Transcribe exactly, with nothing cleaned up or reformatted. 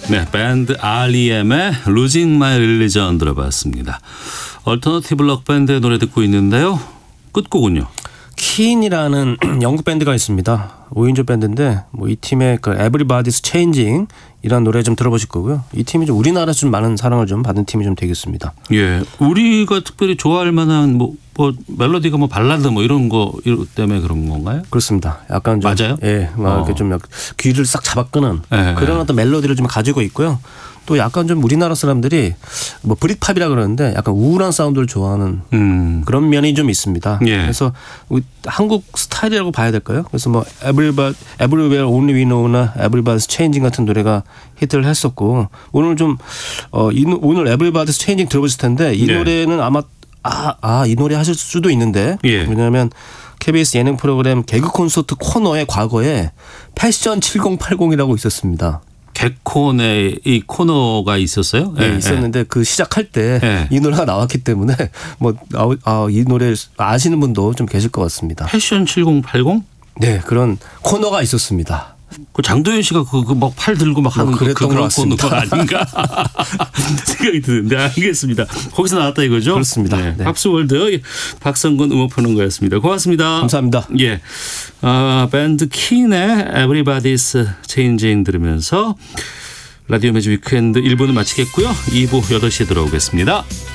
네, 밴드 알이엠의 Losing My Religion 들어봤습니다. 얼터너티브 록 밴드의 노래 듣고 있는데요. 끝곡은요? 킨이라는 영국 밴드가 있습니다. 오 인조 밴드인데 뭐 이 팀의 그 Everybody's Changing 이라는 노래 좀 들어보실 거고요. 이 팀이 좀 우리나라에서 좀 많은 사랑을 좀 받은 팀이 좀 되겠습니다. 예, 우리가 특별히 좋아할 만한 뭐, 뭐 멜로디가 뭐 발라드 뭐 이런 거 이런 때문에 그런 건가요? 그렇습니다. 약간 좀 맞아요? 예, 막 이렇게 어. 좀 약간 귀를 싹 잡아끄는 예, 그런 어떤 멜로디를 좀 가지고 있고요. 또 약간 좀 우리나라 사람들이 뭐 브릿팝이라 그러는데 약간 우울한 사운드를 좋아하는 음. 그런 면이 좀 있습니다. 예. 그래서 우리 한국 스타일이라고 봐야 될까요? 그래서 뭐 Everybody, Everywhere Only We Know나 Everybody's Changing 같은 노래가 히트를 했었고 오늘 좀 어, 이, 오늘 Everybody's Changing 들어보실 텐데 이 네. 노래는 아마 아, 아, 이 노래 하실 수도 있는데 예. 왜냐하면 케이비에스 예능 프로그램 개그 콘서트 코너에 과거에 패션 칠공팔공이라고 있었습니다. 개콘에 이 코너가 있었어요? 네, 예, 있었는데 예. 그 시작할 때 이 예. 노래가 나왔기 때문에 뭐 아, 이 노래 아시는 분도 좀 계실 것 같습니다. 패션 칠공팔공? 네, 그런 코너가 있었습니다. 그 장도연 씨가 그 막 팔 들고 막 하는 뭐 그 그랬던 그런 것 같습니다. 코너가 아닌가 생각이 드는데 알겠습니다. 거기서 나왔다 이거죠? 그렇습니다. 네. 네. 팝스월드 박성근 음악 푸는 거였습니다. 고맙습니다. 감사합니다. 예, 아, 밴드 킨의 Everybody's Changing 들으면서 라디오 매직 위크엔드 일 부는 마치겠고요. 이 부 여덟 시에 돌아오겠습니다.